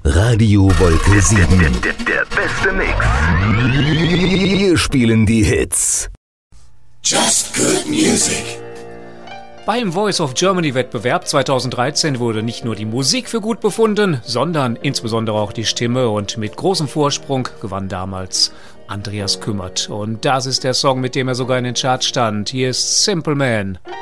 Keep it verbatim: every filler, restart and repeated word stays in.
Radio Wolke sieben. Der, der, der beste Mix. Wir spielen die Hits. Just good music. Beim Voice of Germany Wettbewerb zweitausenddreizehn wurde nicht nur die Musik für gut befunden, sondern insbesondere auch die Stimme, und mit großem Vorsprung gewann damals Andreas Kümmert. Und das ist der Song, mit dem er sogar in den Charts stand. Hier ist Simple Man.